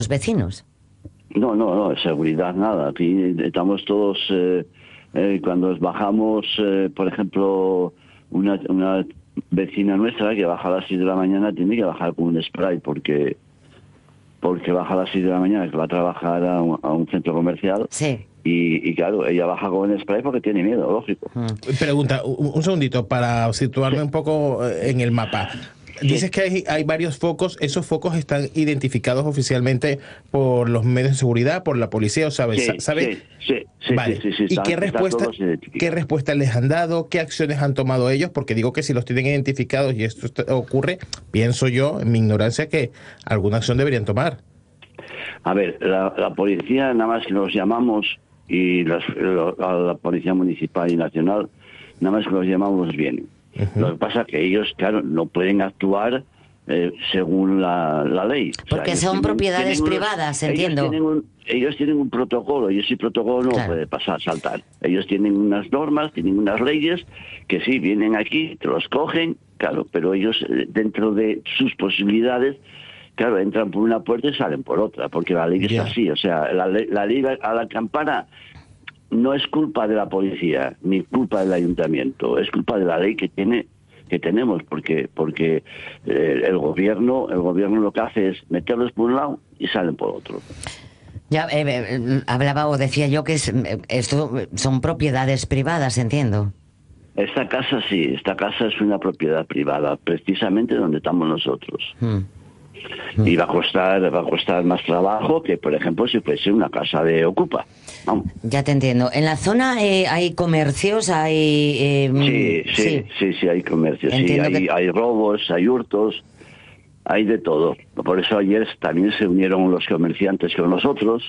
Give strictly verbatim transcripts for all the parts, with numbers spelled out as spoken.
los vecinos. No, no, no, seguridad nada. Aquí estamos todos, eh, eh, cuando bajamos, eh, por ejemplo, una, una vecina nuestra que baja a las seis de la mañana tiene que bajar con un spray porque porque baja a las seis de la mañana, que va a trabajar a un, a un centro comercial. Sí. Y, y claro, ella baja con el spray porque tiene miedo, lógico. Mm. Pregunta, un, un segundito, para situarme Sí. un poco en el mapa. Dices Sí. que hay, hay varios focos. ¿Esos focos están identificados oficialmente por los medios de seguridad, por la policía? ¿Sabes? Sí, ¿Sabe? sí, sí, sí, Vale. sí, sí, sí, ¿Y está- qué está respuesta, todos identificados. qué respuesta les han dado? ¿Qué acciones han tomado ellos? Porque digo que si los tienen identificados y esto está- ocurre, pienso yo, en mi ignorancia, que alguna acción deberían tomar. A ver, la, la policía, nada más que nos llamamos, y las, lo- a la policía municipal y nacional, nada más que los llamamos vienen. Ujú. Lo que pasa es que ellos, claro, no pueden actuar eh, según la, la ley. O sea, Porque ellos son tienen- propiedades tienen unos- privadas, ellos entiendo. Tienen un, ellos tienen un protocolo, y ese protocolo no Claro. puede pasar, saltar. Ellos tienen unas normas, tienen unas leyes, que sí, vienen aquí, te los cogen, claro, pero ellos, eh, dentro de sus posibilidades, claro, entran por una puerta y salen por otra, porque la ley Ya. es así. O sea, la, ley- la ley a la campana no es culpa de la policía, ni culpa del ayuntamiento, es culpa de la ley que tiene que tenemos, porque porque eh, el gobierno el gobierno lo que hace es meterlos por un lado y salen por otro. Ya eh, eh, hablaba o decía yo que es, eh, esto son propiedades privadas, entiendo. Esta casa sí, esta casa es una propiedad privada, precisamente donde estamos nosotros. Mm. Y va a costar va a costar más trabajo que, por ejemplo, si fuese una casa de Ocupa. Vamos. Ya te entiendo. En la zona eh, hay comercios, hay... eh, Sí, sí, sí, sí, hay comercio, sí, Entiendo hay, que- hay robos, hay hurtos, hay de todo. Por eso ayer también se unieron los comerciantes con nosotros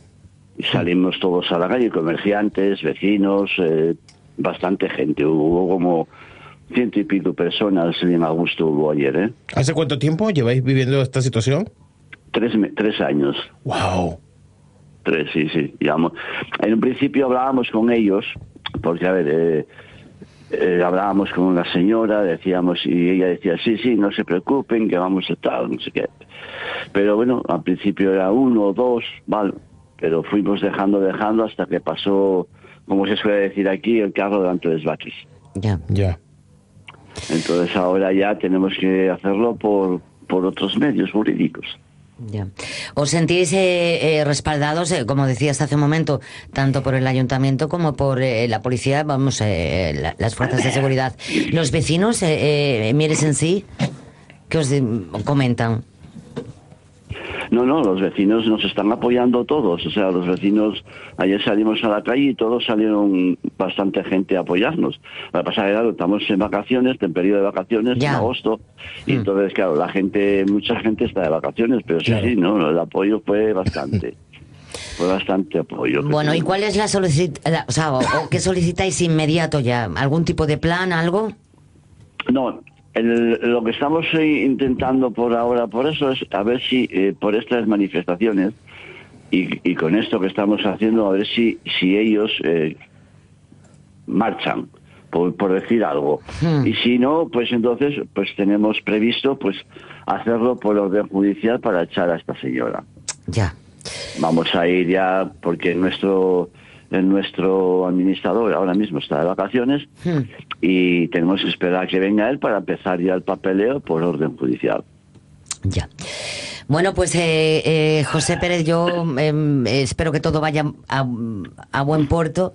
y salimos todos a la calle, comerciantes, vecinos, eh, bastante gente. Hubo como ciento y pico personas, bien a gusto hubo ayer, ¿eh? ¿Hace cuánto tiempo lleváis viviendo esta situación? Tres, me- tres años. ¡Wow! Tres, sí, sí. Digamos. En un principio hablábamos con ellos, porque, a ver, eh, eh, hablábamos con una señora, decíamos, y ella decía, sí, sí, no se preocupen, que vamos a estar, no sé qué. Pero bueno, al principio era uno o dos, vale, pero fuimos dejando, dejando, hasta que pasó, como se suele decir aquí, el carro delante de los vaquis. Ya. Ya. Entonces ahora ya tenemos que hacerlo por, por otros medios jurídicos. Ya. ¿Os sentís eh, eh, respaldados, eh, como decías hace un momento, tanto por el ayuntamiento como por eh, la policía, vamos, eh, la- las fuerzas de seguridad? ¿Los vecinos, eh, eh, Mieres en sí, qué os eh, comentan? No, no, los vecinos nos están apoyando todos. O sea, los vecinos, ayer salimos a la calle y todos salieron bastante gente a apoyarnos. Lo que pasa es que, claro, estamos en vacaciones, en periodo de vacaciones, Ya. en agosto, y Mm. entonces, claro, la gente, mucha gente está de vacaciones, pero sí, Claro. sí, no, el apoyo fue bastante. Fue bastante apoyo. que Bueno, ¿y tuvimos. cuál es la solicitación? O sea, o, o ¿qué solicitáis inmediato ya? ¿Algún tipo de plan, algo? No, el- lo que estamos eh, intentando por ahora, por eso es a ver si eh, por estas manifestaciones y, y con esto que estamos haciendo, a ver si, si ellos eh, marchan, por, por decir algo. Hmm. Y si no, pues entonces pues tenemos previsto pues hacerlo por orden judicial para echar a esta señora. Ya. Vamos a ir ya, porque nuestro el nuestro administrador ahora mismo está de vacaciones Hmm. y tenemos que esperar a que venga él para empezar ya el papeleo por orden judicial. Ya. Bueno, pues eh, eh, José Pérez, yo eh, espero que todo vaya a, a buen puerto,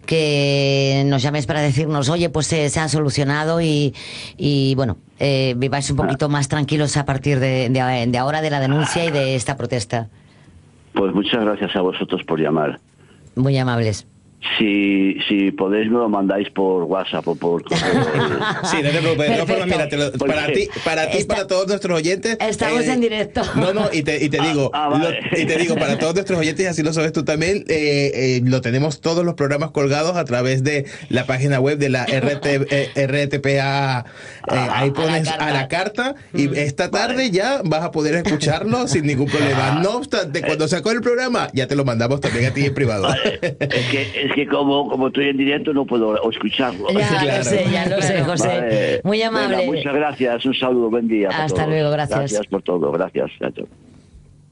que nos llaméis para decirnos, oye, pues eh, se ha solucionado y, y bueno, eh, viváis un poquito más tranquilos a partir de, de, de ahora de la denuncia y de esta protesta. Pues muchas gracias a vosotros por llamar. Muy amables. Si, si podéis me lo mandáis por WhatsApp o por correo. Sí, no te preocupes. De todas Perfecto. formas, mira, te lo- ¿Por para qué? ti, para ti, Está- para todos nuestros oyentes. Estamos en directo. No, no, y te, y te Ah, digo, ah, vale. lo- y te digo, para todos nuestros oyentes, y así lo sabes tú también, eh, eh, lo tenemos todos los programas colgados a través de la página web de la R T, eh, R T P A. Eh, ahí pones a la carta. a la carta y esta tarde ya vas a poder escucharlo sin ningún problema. No obstante, cuando sacó el programa, ya te lo mandamos también a ti en privado. Vale. Es que, es que como, como estoy en directo no puedo escucharlo. Ya Claro. lo sé, ya lo sé, José. Vale. Muy amable. Venga, muchas gracias, un saludo, buen día. para Hasta todos. luego, gracias. Gracias por todo, gracias. Chao.